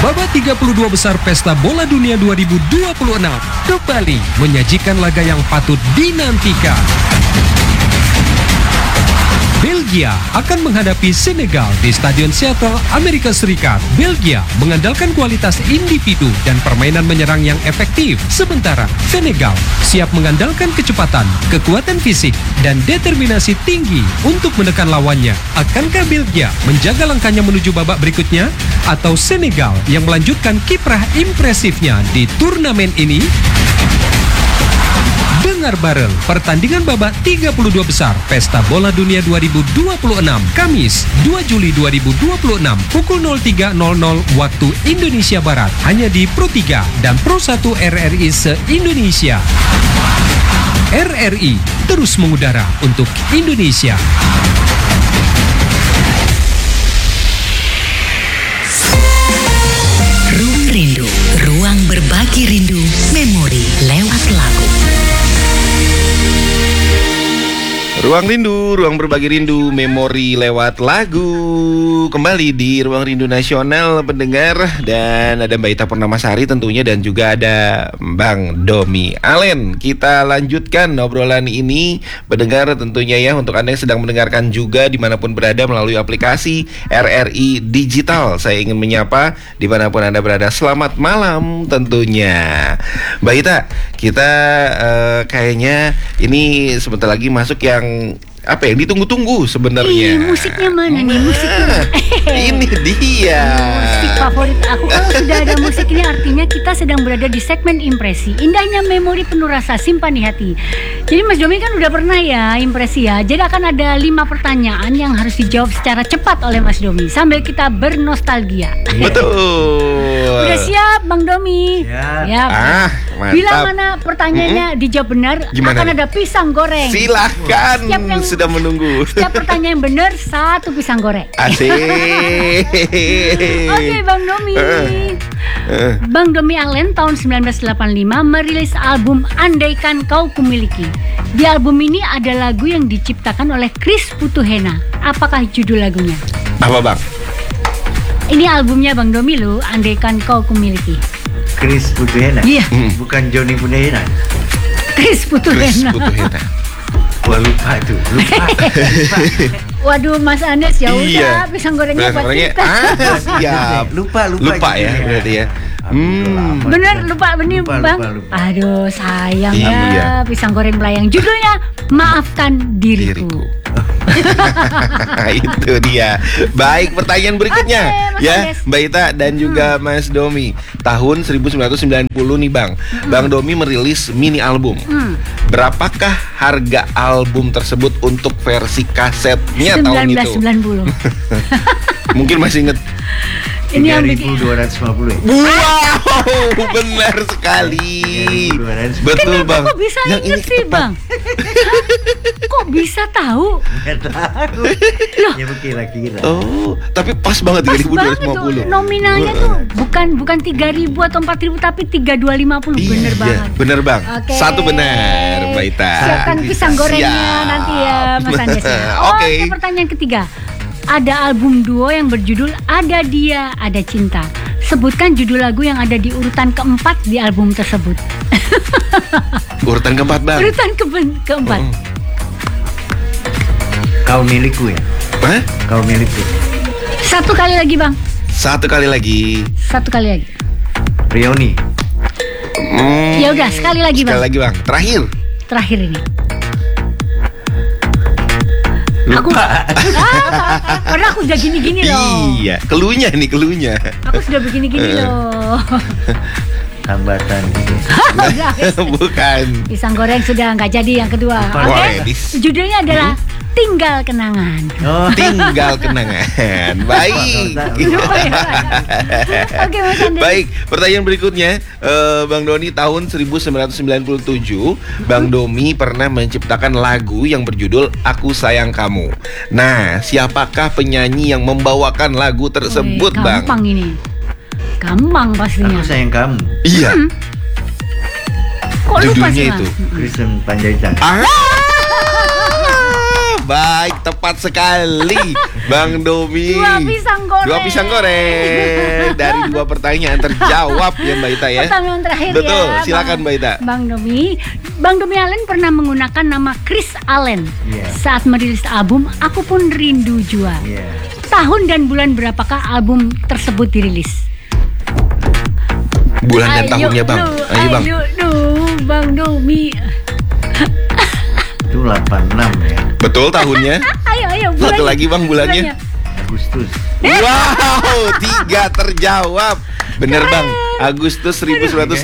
Babak 32 besar Pesta Bola Dunia 2026 kembali menyajikan laga yang patut dinantikan. Belgia akan menghadapi Senegal di Stadion Seattle, Amerika Serikat. Belgia mengandalkan kualitas individu dan permainan menyerang yang efektif. Sementara Senegal siap mengandalkan kecepatan, kekuatan fisik, dan determinasi tinggi untuk menekan lawannya. Akankah Belgia menjaga langkahnya menuju babak berikutnya? Atau Senegal yang melanjutkan kiprah impresifnya di turnamen ini? Dengar bareng pertandingan babak 32 besar Pesta Bola Dunia 2026 Kamis 2 Juli 2026 pukul 03.00 waktu Indonesia Barat hanya di Pro 3 dan Pro 1 RRI se-Indonesia. RRI terus mengudara untuk Indonesia. Ruang Rindu, ruang berbagi rindu, memori lewat lagu. Ruang Rindu, ruang berbagi rindu, memori lewat lagu. Kembali di Ruang Rindu Nasional pendengar. Dan ada Mbak Ita Purnamasari tentunya, dan juga ada Bang Domi Alen. Kita lanjutkan obrolan ini pendengar tentunya ya, untuk Anda yang sedang mendengarkan juga dimanapun berada melalui aplikasi RRI Digital. Saya ingin menyapa dimanapun Anda berada, selamat malam tentunya. Mbak Ita, kita kayaknya ini sebentar lagi masuk yang apa yang ditunggu-tunggu sebenarnya. Musiknya mana nih? Musiknya ini dia musik favorit aku. Kalau sudah ada musik ini artinya kita sedang berada di segmen impresi. Indahnya memori penuh rasa, simpan di hati. Jadi Mas Domi kan udah pernah ya impresi ya. Jadi akan ada 5 pertanyaan yang harus dijawab secara cepat oleh Mas Domi sambil kita bernostalgia. Betul. Udah siap Bang Domi? Ya. Mantap. Bila mana pertanyaannya dijawab benar, Gimana akan ada pisang goreng. Silahkan, sudah menunggu. Setiap pertanyaan yang benar 1 pisang goreng. Asik. Oke Bang Domi. Bang Domi Alen tahun 1985 merilis album Andaikan Kau Kumiliki. Di album ini ada lagu yang diciptakan oleh Chris Putuhena. Apakah judul lagunya? Apa Bang? Ini albumnya Bang Domi loh, Andaikan Kau Kumiliki. Chris Putuhena? Iya. Bukan Johnny Putuhena. Chris Putuhena. Wah, lupa tuh, lupa. Waduh Mas Andes, ya udah Iya. pisang gorengnya buat kita. Siap. Lupa ya berarti ya. Bener lupa benih Lupa. Bang. Aduh sayang Iya. ya pisang goreng belayang. Judulnya Maafkan Diriku. Itu dia. Baik, pertanyaan berikutnya. Oke, Mas ya, Andes. Mbak Ita dan juga Mas Domi. Tahun 1990 nih Bang. Bang Domi merilis mini album. Berapakah harga album tersebut untuk versi kasetnya tahun itu? 1990. Mungkin masih inget. Ini yang bikin 3.250 ya? Wow, benar sekali. 3.250. Betul Kenapa Bang. kok bisa Yang inget ini sih tepat. Bang? Kok bisa tahu? Nggak tahu. Loh. Ya mungkin lah kira. Oh, tapi pas banget Pas banget 3.250. tuh nominalnya tuh bukan 3.000 atau 4.000 tapi 3.250. Bener banget. Bener Bang. Oke. Satu benar, Mbak Ita. Siapkan pisang gorengnya Siap. nanti ya Mas Andes ya. Oke. Oke, pertanyaan ketiga. Ada album duo yang berjudul Ada Dia, Ada Cinta. Sebutkan judul lagu yang ada di urutan keempat di album tersebut. Urutan keempat Bang. Urutan keempat. Kau milikku ya? Hah? Kau milikku. Satu kali lagi Bang. Satu kali lagi. Satu kali lagi. Rioni. Ya udah sekali lagi Bang. Sekali lagi Bang. Terakhir ini. Lupa. Karena aku sudah gini-gini loh. Iya, keluhnya. Aku sudah begini-gini loh. Hambatan gitu. Udah, Bukan. pisang goreng sudah nggak jadi yang kedua. Wah, Oke. Edis. Judulnya adalah Tinggal Kenangan. Oh, Tinggal kenangan. Baik. Lupa ya. Oke Mas Andes. Baik, pertanyaan berikutnya, Bang Doni tahun 1997, Bang Domi pernah menciptakan lagu yang berjudul Aku Sayang Kamu. Nah, siapakah penyanyi yang membawakan lagu tersebut, Wih, Bang? gampang ini. Gampang pastinya. Aku sayang kamu. Iya. Kok lupa Judulnya sih itu. Bang? Kristen Panjaitan. baik, tepat sekali, Bang Domi. 2 pisang goreng. 2 pisang goreng dari 2 pertanyaan terjawab ya Mbak Ita ya. Pertanyaan terakhir Betul, ya. silakan Mbak Ita. Bang Domi Allen pernah menggunakan nama Chris Allen saat merilis album Aku Pun Rindu Jua. Tahun dan bulan berapakah album tersebut dirilis? Bulan dan tahunnya Bang. Ayo Bang. Ayo Bang Domi. Itu 86 ya. Betul tahunnya. Ayo Satu lagi Bang bulannya. Agustus. Wow, 3 terjawab. Bener Bang, Agustus 1986.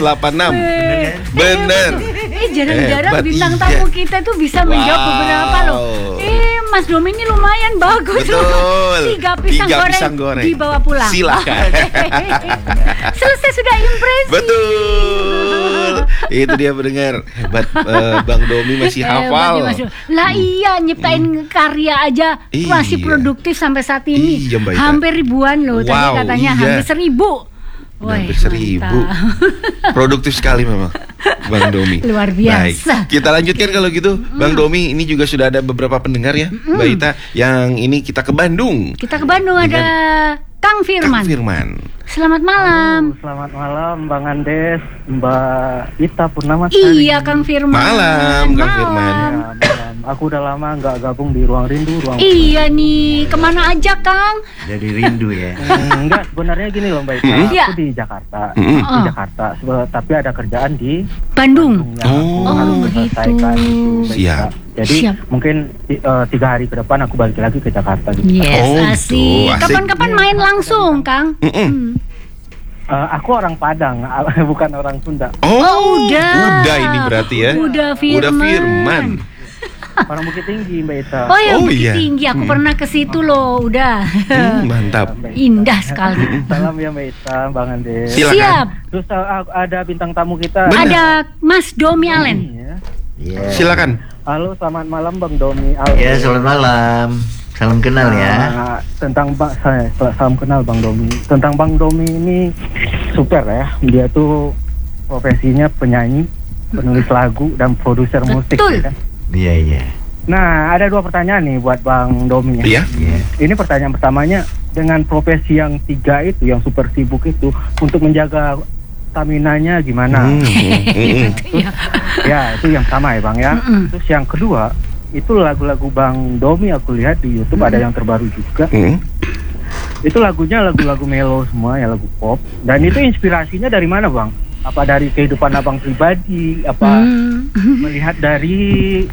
Bener. Jarang-jarang Hebat, bintang iya. tamu kita tuh bisa menjawab Wow. beberapa loh. Mas Domi ini lumayan bagus Betul. loh. 3 pisang, Tiga goreng, pisang goreng. dibawa pulang. Silakan. Selesai sudah impresi. Betul. Itu dia pendengar. Hebat, Bang Domi masih hafal. Lah iya, nyiptain karya aja masih Iya. produktif sampai saat ini. Iya, Mbak Ita. Hampir ribuan loh. Tadi Wow, katanya iya. hampir 1000. Hampir 1000. Produktif sekali memang Bang Domi. Luar biasa. Baik, kita lanjutkan kalau gitu Bang Domi. Ini juga sudah ada beberapa pendengar ya Mbak Ita. Yang ini kita ke Bandung. Kita ke Bandung Dengan ada Kang Firman. Kang Firman. Selamat malam. Selamat malam Bang Andes, Mbak Ita Purnamasari. Iya Kang Firman. Malam, Kang Firman. Ya, malam. Aku udah lama nggak gabung di Ruang Rindu. Iya nih, kemana aja Kang? Jadi rindu ya. Enggak, sebenarnya gini loh Mbak Ita. Iya. Aku di Jakarta, Oh. tapi ada kerjaan di Bandung. yang aku harus begitu. selesaikan gitu, Mbak Ita. Siap. Jadi Siap. mungkin 3 hari ke depan aku balik lagi ke Jakarta gitu. Yes, Oh, gitu. asik. Asik. Kapan-kapan main langsung Kang? Aku orang Padang, bukan orang Sunda. Oh, udah. Udah ini berarti ya. Udah Firman. Udah Firman. Orang Bukit Tinggi Mbak Ita. Oh ya, Oh, Bukit iya. Tinggi. Aku pernah ke situ loh. Udah. Mantap. Indah sekali. Salam ya Mbak Ita, Bang Andes. Silakan. Siap. Terus ada bintang tamu kita. Ada Mas Domi Allen. Ya. Iya. Silakan. Halo, selamat malam Bang Domi. Ya, selamat malam. Salam kenal ya. Salam kenal Bang Domi. Tentang Bang Domi ini super ya. Dia tuh profesinya penyanyi, penulis lagu dan produser musik. Betul. Ya kan? Iya, iya. Nah, ada 2 pertanyaan nih buat Bang Domi. Iya. Iya. Ini pertanyaan pertamanya, dengan profesi yang 3 itu, yang super sibuk itu, untuk menjaga staminanya gimana? Ya, itu yang sama ya Bang ya. Terus yang kedua, itu lagu-lagu Bang Domi aku lihat di YouTube ada yang terbaru juga. Itu lagunya lagu-lagu melo semua ya, lagu pop. Dan itu inspirasinya dari mana Bang? Apa dari kehidupan Abang pribadi? Apa melihat dari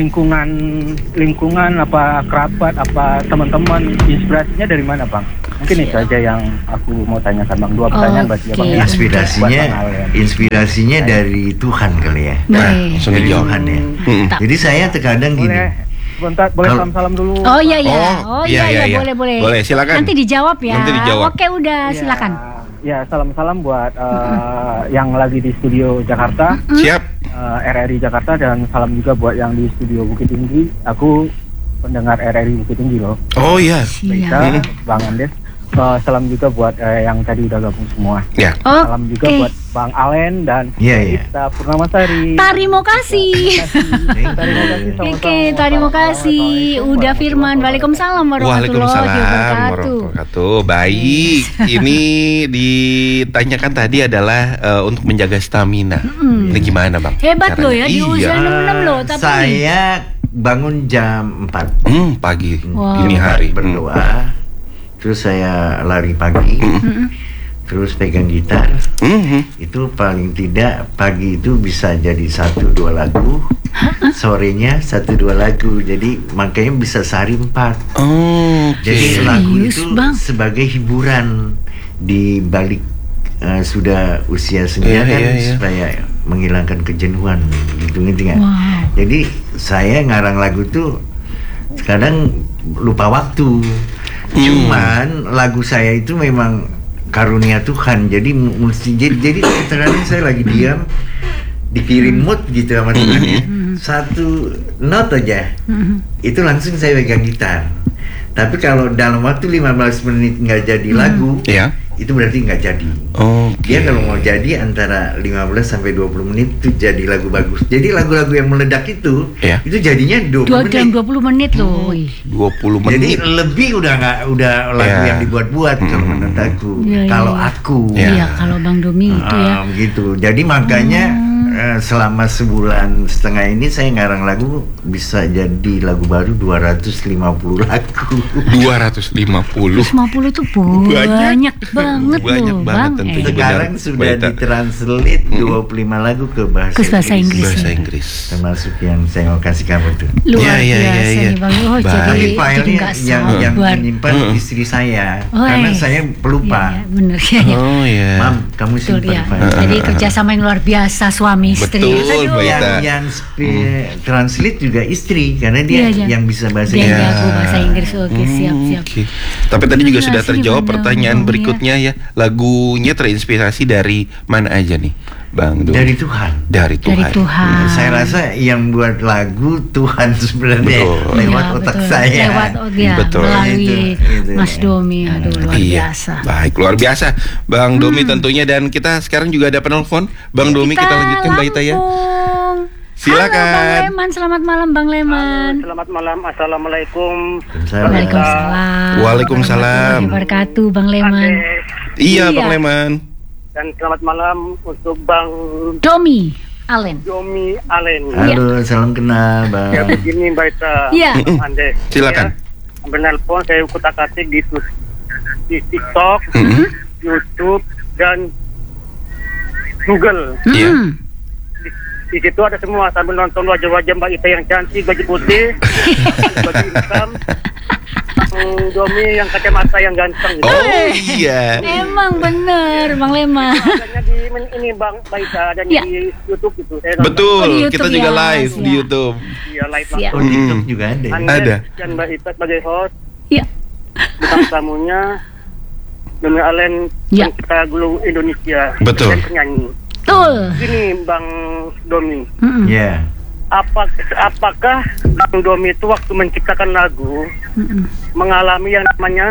lingkungan apa kerabat apa teman-teman, inspirasinya dari mana Bang? Mungkin itu aja yang aku mau tanyakan Bang. 2 pertanyaan berarti ya Bang. Oke. Ya. Inspirasinya dari Tuhan kali ya. Nah, Baik. langsung Dari dijawab. Tuhan ya. Mantap. Jadi saya terkadang gini. Boleh sebentar, boleh Kalau- salam-salam dulu. Oh iya iya. Oh, Oh iya, iya iya. boleh. Boleh, silakan. Nanti dijawab ya. Nanti dijawab. Oke, udah Ya, silakan. Ya, salam-salam buat yang lagi di studio Jakarta, Siap. RRI Jakarta, dan salam juga buat yang di studio Bukit Tinggi. Aku pendengar RRI Bukit Tinggi loh. Oh iya. Baita, Bang Andes. Salam juga buat yang tadi udah gabung semua. Ya. Salam juga Oke. buat Bang Alen dan Iya, iya. Ita Purnamasari. Terima kasih. Terima kasih sama-sama. Oke, terima kasih. Udah Firman. Waalaikumsalam warahmatullahi Waalaikumsalam wabarakatuh. warahmatullahi wabarakatuh. Baik, ini ditanyakan tadi adalah untuk menjaga stamina. Ini gimana Bang? Hebat caranya? loh ya di usia Iya. 66 loh, tapi Saya bangun jam 4 Pagi, Wow. dini hari. berdoa. Terus saya lari pagi. Terus pegang gitar. Itu paling tidak pagi itu bisa jadi 1-2 lagu. Sorenya 1-2 lagu. Jadi makanya bisa sehari 4. Oh, Jadi oke. lagu Serius, itu Bang? sebagai hiburan di balik sudah usia senja Iya, kan, iya, iya. supaya menghilangkan kejenuhan gitu nggak? Wow. Jadi saya ngarang lagu tuh kadang lupa waktu. Cuman lagu saya itu memang karunia Tuhan. Jadi mesti jadi terkadang saya lagi diam dikirim mood gitu sama Tuhan ya. 1 not aja. Itu langsung saya pegang gitar. Tapi kalau dalam waktu 15 menit nggak jadi lagu, Iya. itu berarti nggak jadi. Dia kalau mau jadi antara 15 sampai 20 menit itu jadi lagu bagus. Jadi lagu-lagu yang meledak itu jadinya 20 menit. 20 menit loh. 20 menit. Jadi lebih udah lagu yang dibuat-buat kalau menurut aku. Kalau aku. Iya, kalau Bang Domi itu ya. Gitu. Jadi makanya selama sebulan setengah ini saya ngarang lagu bisa jadi lagu baru 250 lagu. 250. 50 tuh banyak banget loh, Bang. Tentunya. Sekarang sudah ditranslate 25 lagu ke bahasa Inggris. Bahasa Inggris. Termasuk yang saya mau kasih kamu tuh. Luar biasa nih, Bang. Oh, jadi filenya yang menyimpan istri saya. Karena saya pelupa. Iya, bener ya. Oh iya. Mam, kamu simpan file. Jadi kerjasama yang luar biasa suami istri. Betul, yang translate juga istri karena dia yang bisa bahasa Inggris. Dia jago bahasa Inggris. Oke, siap. Tapi tadi juga sudah terjawab pertanyaan berikutnya ya. Lagunya terinspirasi dari mana aja nih, Bang Domi? Dari Tuhan. Dari Tuhan. Saya rasa yang buat lagu Tuhan sebenarnya lewat otak saya. Melalui Mas Domi. Aduh, luar biasa. Baik, luar biasa Bang Domi tentunya. Dan kita sekarang juga ada penelpon. Bang Domi, kita lanjutkan Mbak Ita ya. Silakan. Halo Bang Leman, selamat malam Bang Leman. Halo, selamat malam, assalamualaikum. Waalaikumsalam. Waalaikumsalam. Wabarakatuh Bang Leman. Iya Bang Leman. Dan selamat malam untuk Bang Domi Alen. Halo, salam kenal Bang. Ya begini Mbak Ita. Iya. Ande. Silakan. Menelpon saya kutak-atik di TikTok, YouTube dan Google. Iya. Di situ ada semua sambil nonton wajah-wajah Mbak Ita yang cantik, baju putih, baju hitam, Domi yang kacamata yang ganteng. Oh iya. Emang bener Bang Leman. Adanya di ini Bang Ita ada di YouTube itu. Betul, kita juga live di YouTube. Iya, live langsung. Di TikTok juga ada. Dan Mbak Ita sebagai host. Iya. Bukan tamunya Domi Alen kita Gulu Indonesia. Betul. Dan penyanyi. Betul. Ini Bang Domi. Iya. Apakah Bang Domi itu waktu menciptakan lagu mengalami yang namanya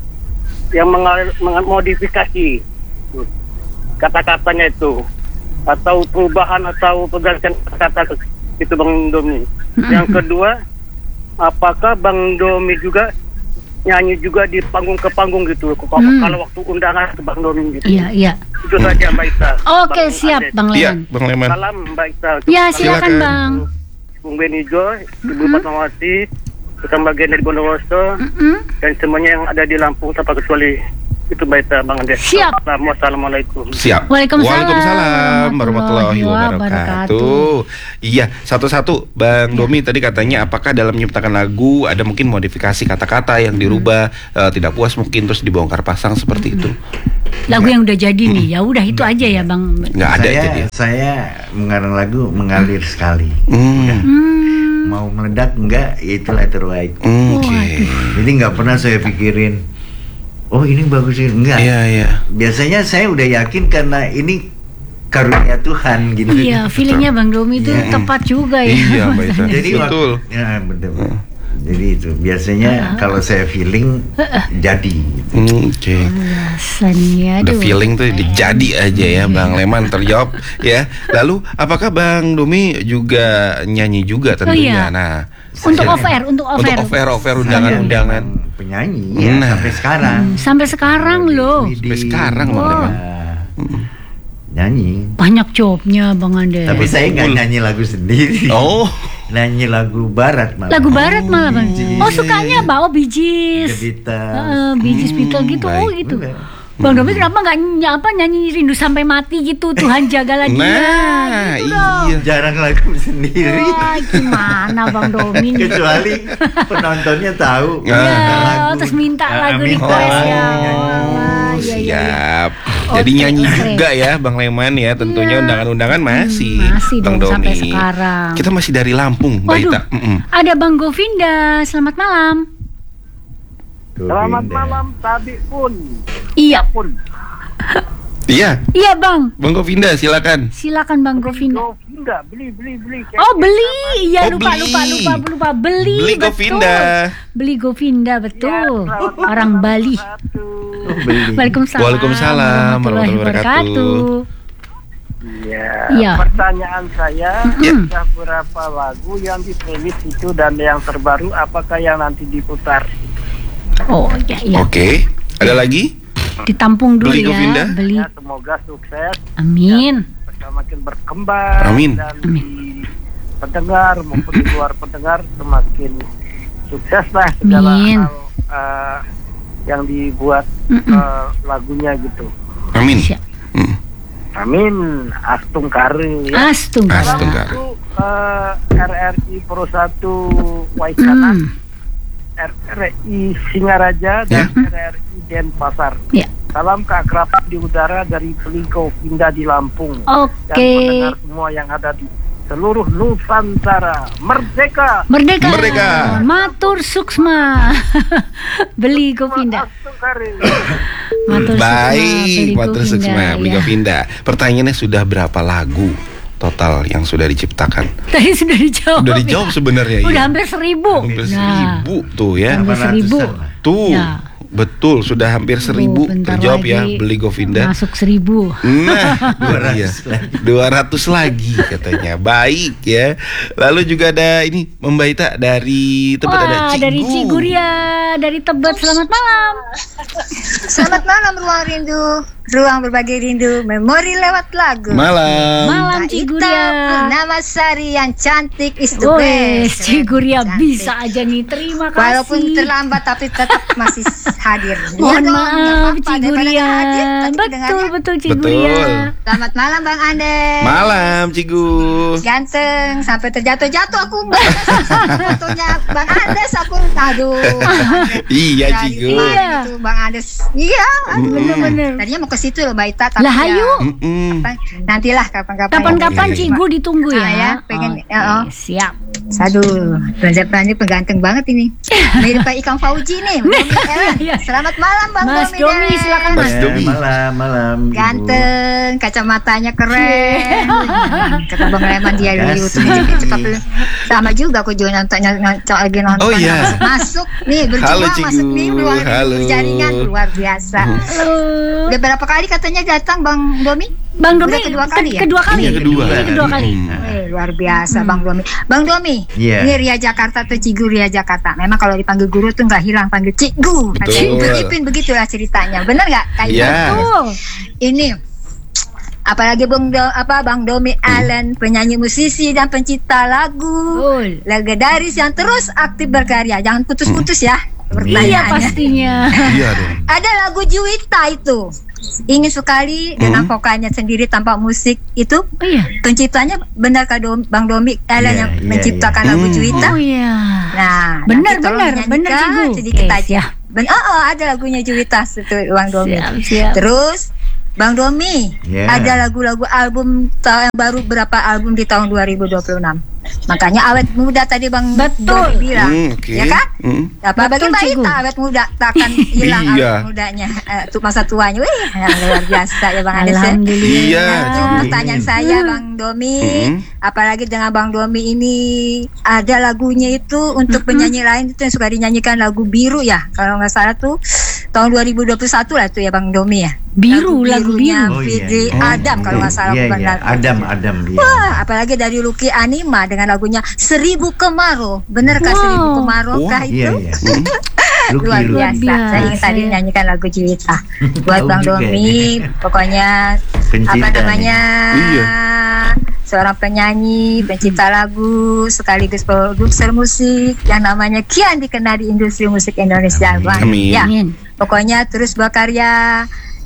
modifikasi kata-katanya itu atau perubahan atau pergantian kata itu Bang Domi? Yang kedua, apakah Bang Domi juga nyanyi juga di panggung ke panggung gitu kalau waktu undangan ke Bang Domi gitu? Iya. Itu saja Mbak Ita. Oke, siap Bang Leman. Iya, Bang Leman. Salam Mbak Ita. Ya, silakan Bang. Bung Benijo, Ibu Fatmawati, Ketua bagian dari Bondowoso, dan semuanya yang ada di Lampung tanpa kecuali itu Mbak Ita, Bang Ande. Siap. Assalamualaikum. Siap. Waalaikumsalam warahmatullahi wabarakatuh. Iya, satu-satu Bang Domi tadi katanya apakah dalam menciptakan lagu ada mungkin modifikasi kata-kata yang dirubah, tidak puas mungkin terus dibongkar pasang seperti itu. Lagu yang udah jadi nih, ya udah itu aja ya Bang. Nggak ada jadi. Saya mengarang lagu mengalir sekali. Mau meledak enggak, itulah terbaik. Jadi nggak pernah saya pikirin, oh ini bagus ini, enggak. Iya. Biasanya saya udah yakin karena ini karunia Tuhan gitu. Iya, feelingnya Bang Domi itu tepat juga ya. Iya, Mbak Ita. Jadi betul. Ya betul. Jadi itu biasanya kalau saya feeling jadi. Rasanya The feeling tuh dijadi aja ya Bang Leman, terjawab ya. Lalu apakah Bang Domi juga nyanyi juga tentunya? Nah, untuk off-air undangan-undangan penyanyi ya, sampai sekarang. Sampai sekarang loh. Sampai sekarang Bang Leman. Nyanyi. Banyak jobnya Bang Ande. Tapi saya nggak nyanyi lagu sendiri. Oh. Nyanyi lagu barat malah. Lagu barat malah Bang. Oh, sukanya bawa Bee Gees. Bee Gees Beatles gitu. Oh gitu. Bang Domi kenapa nggak nyanyi Rindu Sampai Mati gitu, Tuhan jagalah dia. Nah, gitu iya. Jarang lagu sendiri. Wah, gimana Bang Domi? Kecuali penontonnya tahu. Terus minta lagu request ya. Siap. Jadi nyanyi juga ya Bang Leman ya, tentunya undangan-undangan masih Bang Domi. Sampai sekarang. Kita masih dari Lampung, Mbak Ita. Ada Bang Govinda, selamat malam. Selamat malam, Tabi pun. Iya pun. Iya. Iya bang. Bang Govinda silakan. Silakan Bang Govinda. Govinda, beli. Oh beli, iya Oh, lupa beli. Beli betul. Govinda. Beli Govinda betul. selamat Orang malam, Bali. Waalaikumsalam. Waalaikumsalam warahmatullahi wabarakatuh. Iya. Pertanyaan saya, sudah berapa lagu yang di playlist itu dan yang terbaru apakah yang nanti diputar? Oh iya. Oke. Ada lagi? Ditampung dulu Beli Govinda. ya. Beli. Ya, semoga sukses. Amin. Semakin berkembang. Amin. Dan di pendengar maupun di luar pendengar semakin sukses lah segala Amin. hal yang dibuat lagunya gitu. Amin. Siap. Amin. Astung Kare ya. Astung. Astung Kare. Itu RRI Pro 1 Waikana, RRI Singaraja dan RRI Denpasar. Ya. Salam keakraban di udara dari Beli Govinda di Lampung. Dan Oke. pendengar semua yang ada di seluruh Nusantara. Merdeka. Merdeka. Matur suksma. Beli Govinda. Astung Kare. Matur suksma. Baik, Matur Suksma, Beli ya. Govinda. Pertanyaannya sudah berapa lagu total yang sudah diciptakan? Tadi sudah dijawab. Udah dijawab sebenarnya. Udah ya. hampir 1000. Hampir 1000 tuh ya. Hampir 1000. Tuh. Ya. Betul, sudah hampir 1000 bentar terjawab ya, lagi Beli Govinda. Masuk 1000. Nah, 200 lagi katanya. Baik ya. Lalu juga ada ini Membaita dari Tebet, ada Cigu. Dari Ciguria, dari Tebet. Selamat malam. Selamat malam Ruang Rindu, ruang berbagi rindu, memori lewat lagu. Malam. Malam Ciguria. Nama Sari yang cantik is the Wes, best. Ciguria Cantik. bisa aja nih. Terima kasih. Walaupun terlambat tapi tetap masih hadir. Mohon Ya dong, maaf nggak apa-apa, daripada Ciguria. nggak hadir, tapi pendengarnya. Betul Ciguria. Betul. Selamat malam Bang Andes. Malam Cigu. Ganteng sampai terjatuh-jatuh aku fotonya Bang Andes aku aduh. Iya Dari Cigu. kemarin Iya. itu Bang Andes. Iya. Bener-bener. Tadinya mau ke situ loh Mbak Ita tapi Lah hayu. nantilah kapan-kapan. Kapan-kapan Oke. Cigu ditunggu ya. Ah, ya, pengen- Oke, ya, oh. siap. Aduh, Pranjat pengganteng banget ini. Mirip kayak Ikang Fauji nih. Iya. Selamat malam Bang Mas Domi. Domi, Deh. silakan Mas Mas. Domi. Malam. Ibu. Ganteng, kacamatanya keren. Kata Bang Leman dia di Kasih. YouTube cepat sama juga aku juga nonton lagi nonton. Oh, iya. Masuk nih Halo, berjuang Cigu. masuk nih ruang Halo. jaringan luar biasa. Udah berapa kali katanya datang Bang Domi? Bang Domi Udah kedua kali ya? Kedua kali. Iya, kedua. Kedua kali. Luar biasa Bang Domi. Bang Domi, Iya. ini Ria Jakarta atau Cigu Ria Jakarta. Memang kalau dipanggil guru tuh nggak hilang, panggil Cigu. Betul. Cigu Ipin begitulah ceritanya. Bener nggak? Kayak Iya. betul. Ini apalagi Bang Domi Allen, penyanyi musisi dan pencipta lagu Betul. legendaris yang terus aktif berkarya. Jangan putus-putus ya. Iya Pertanyaannya. pastinya. Iya dong. Ada lagu Juwita itu. Ingin sekali dengan vokalnya sendiri tanpa musik itu. Oh iya. Penciptanya benar Bang Domi Allen Iya, yang iya, menciptakan iya. lagu Juwita. Oh iya. Nah, Benar, nanti tolong benar, dinyanyikan benar, Cigu. sedikit Oke, aja. Ada lagunya Juwita itu Bang Domi. Siap. Terus Bang Domi, Yeah. ada lagu-lagu album yang baru berapa album di tahun 2026. Makanya awet muda tadi Bang Betul. Domi bilang, Oke. ya kan? Apa bagi Betul, Mbak Cigu. Ita awet muda takkan hilang Iya. awet mudanya, masa tuanya. Wih, luar biasa ya Bang Andes. Ya. Alhamdulillah. Iya, Itu Cigu. pertanyaan saya Bang Domi, apalagi dengan Bang Domi ini ada lagunya itu untuk penyanyi lain itu yang suka dinyanyikan lagu Biru ya, kalau nggak salah tuh tahun 2021 lah tuh ya Bang Domi ya. Biru, lagu Birunya Biru. Oh, iya, Fitri iya. Adam kalau nggak salah Iya, bukan iya. lagu. Adam. Iya. Wah, apalagi dari Lucky Anima dengan lagunya 1000 Kemarau. Bener kah Wow. 1000 Kemarau kah Iya, itu? iya. Luar Lucky. biasa. biasa, Saya ingin tadi ya. nyanyikan lagu Juwita buat Tahu Bang juga Domi. Pokoknya Pencipta apa namanya? Iya. Seorang penyanyi, pencipta lagu, sekaligus produser musik yang namanya kian dikenal di industri musik Indonesia. Bang. Amin. Ya, Amin. pokoknya terus berkarya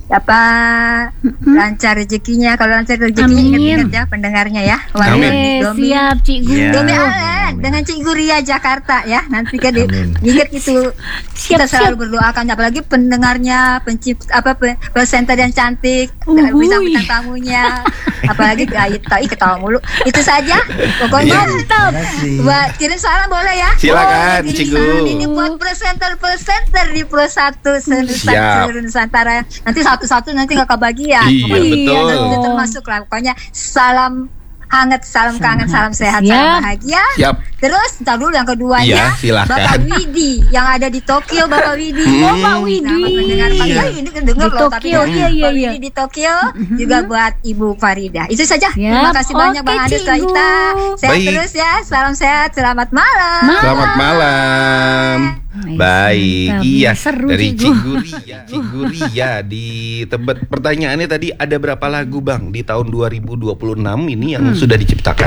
lancar rezekinya. Kalau lancar rezekinya Amin. ingat-ingat ya pendengarnya ya. Amin. Domi Siap Cigu. Iya. Domi Allen dengan Cikgu Ria Jakarta ya. Nanti kan ingat itu kita selalu berdoakan, apalagi pendengarnya, presenter yang cantik, bintang tamunya, apalagi ketawa mulu. Itu saja. Pokoknya buat kirim salam boleh ya. Silakan Cikgu. Ini buat presenter di Pro 1 seluruh Nusantara. Nanti satu-satu nanti nggak kebagian. Iya, betul. Termasuk lah. Pokoknya salam hangat, salam kangen, salam sehat, salam bahagia. Siap. Terus ntar dulu yang keduanya, Bapak Widi yang ada di Tokyo, Bapak Widi. Bapak Widi. Ini dengar loh, tapi Bapak Widi di Tokyo juga buat Ibu Farida. Itu saja. Terima kasih banyak Bang Ades, Ita. Sehat terus ya. Salam sehat. Selamat malam. Selamat malam. Baik, iya dari Cikgu Ria di Tebet. Pertanyaannya tadi ada berapa lagu Bang di tahun 2026 ini yang sudah diciptakan?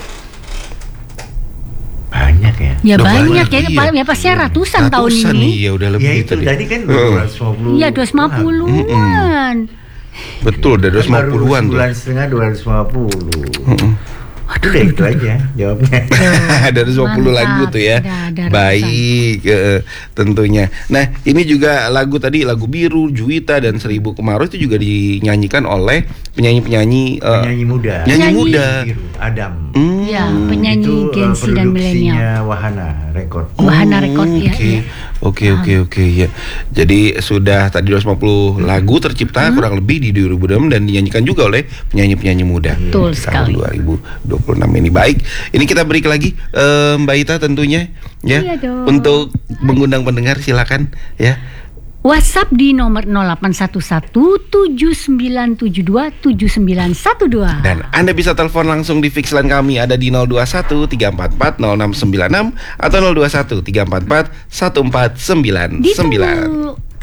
Banyak ya. Ya banyak ya, ya pasti ratusan tahun ini. Iya, udah lebih ya itu tadi kan 250. Iya 250-an. Betul, udah 250-an tuh. Bulan setengah 250. Aduh, udah itu aja jawabnya. Ada 20 lagu tuh ya. Baik, tentunya. Nah, ini juga lagu tadi, lagu Biru, Juwita dan 1000 Kemarau itu juga dinyanyikan oleh penyanyi muda. Penyanyi muda. Biru, Adam. Ya, penyanyi Gen Z dan milenial. Wahana Record. Wahana Record ya. Oke ya. Jadi sudah tadi 250 lagu tercipta kurang lebih di 2026 dan dinyanyikan juga oleh penyanyi-penyanyi muda. Betul sekali. Tahun 2026 ini. Baik, ini kita break lagi Mbak Ita tentunya ya. Iya dong. Untuk mengundang pendengar silakan ya. WhatsApp di nomor 0811-7972-7912. Dan Anda bisa telepon langsung di fix line kami, ada di 021-344-0696 atau 021-344-1499.